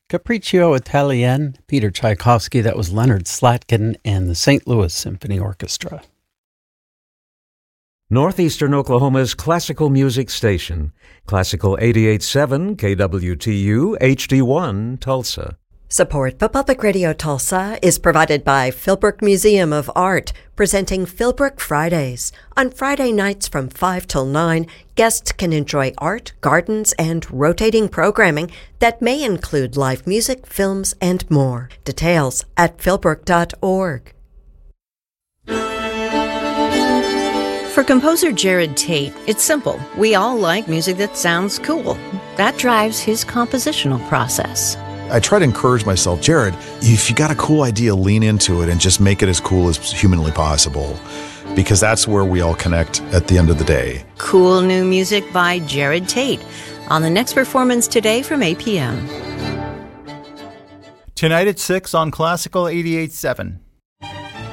Capriccio Italienne, Peter Tchaikovsky, that was Leonard Slatkin and the St. Louis Symphony Orchestra. Northeastern Oklahoma's classical music station, Classical 88.7 KWTU HD1 Tulsa. Support for Public Radio Tulsa is provided by Philbrook Museum of Art, presenting Philbrook Fridays. On Friday nights from 5 till 9, guests can enjoy art, gardens, and rotating programming that may include live music, films, and more. Details at philbrook.org. For composer Jared Tate, it's simple. We all like music that sounds cool. That drives his compositional process. I try to encourage myself, Jared, if you got a cool idea, lean into it and just make it as cool as humanly possible, because that's where we all connect at the end of the day. Cool new music by Jared Tate on the next performance today from 8 p.m. Tonight at 6 on Classical 88.7.